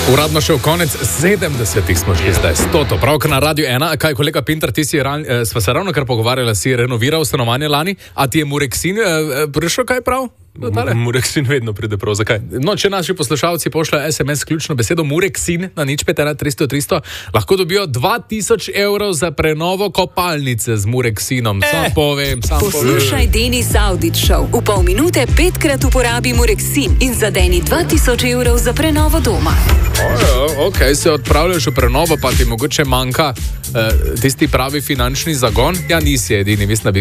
Uradno še v konec 70-ih smo šli zdaj, 100. Pravkar na Radio 1, kaj kolega Pintar, ti sva se ravno kar pogovarjala, si renoviral stanovanje lani, a ti je Mureksin prišel kaj prav? Mureksin vedno pride prav, zakaj? No, če naši poslušalci pošljajo SMS ključno besedo Mureksin na 051 300 lahko dobijo 2000 evrov za prenovo kopalnice z Mureksinom. Sam povem. Poslušaj Denis Avdić Show. V pol minute 5-krat uporabi Mureksin in zadeni 2000 evrov za prenovo doma. Ok, se odpravljaš v prenovo, pa ti mogoče manjka tisti pravi finančni zagon. Ja, nisi edini, mislim,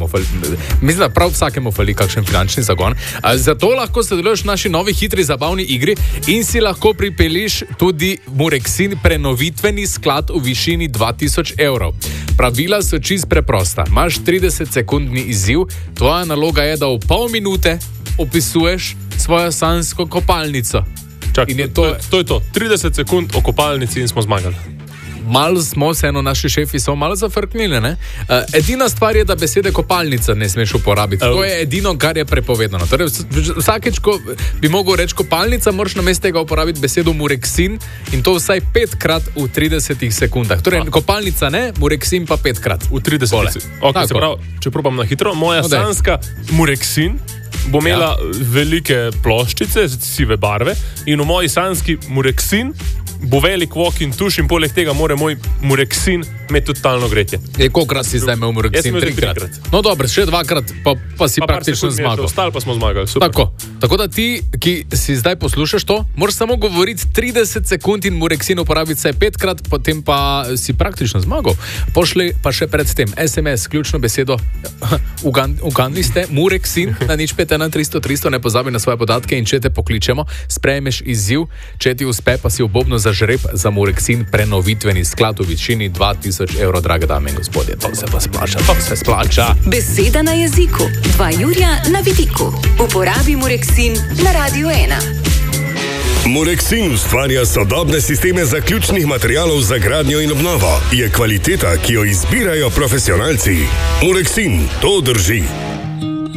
da prav vsakemu fali kakšen finančni zagon. Zato lahko sodeluješ v naši novi hitri zabavni igri in si lahko pripeliš tudi Mureksin prenovitveni sklad v višini 2000 evrov. Pravila so čist preprosta. Imaš 30-sekundni izziv, tvoja naloga je, da v pol minute opisuješ svojo sanjsko kopalnico. Čak, to je to. 30 sekund o kopalnici in smo zmagali. Malo smo se, naši šefi so malo zafrknili, ne? Edina stvar je, da besede kopalnica ne smeš uporabiti. To je edino, kar je prepovedano. Torej, vsakeč, ko bi mogel reči kopalnica, moraš namesto tega uporabiti besedo Mureksin in to vsaj 5-krat v 30 sekundah. Torej, kopalnica ne, Mureksin pa 5-krat. V 30 sekundah. Okay, se pravi, če probam na hitro, moja sanjska Mureksin bo imela velike ploščice, sive barve in v moji sanjski Mureksin bo velik wok in tuš in poleg tega mora moj Mureksin imeti totalno gretje. Kolikrat si zdaj imel Mureksin? 3-krat. No dobro, še 2-krat, pa si praktično zmagal. Ostali pa smo zmagali, super. Tako da ti, ki si zdaj poslušaš to, moraš samo govoriti 30 sekund in Mureksin uporabiti vsaj 5-krat, potem pa si praktično zmagal. Pošli pa še pred tem SMS, ključno besedo, ugandli ste, Mureksin na 051 300, ne pozabi na svoje podatke in če te pokličemo, sprejmeš izziv, če ti uspe, pa si obobno za žreb za Mureksin prenovitveni sklad v višini 2000 evrov, drage dame in gospodje. To se pa splača, Beseda na jeziku, 2 jurja na vidiku. Uporabi Mureksin na Radio 1. Mureksin ustvarja sodobne sisteme zaključnih materialov za gradnjo in obnovo. Je kvaliteta, ki jo izbirajo profesionalci. Mureksin, to drži.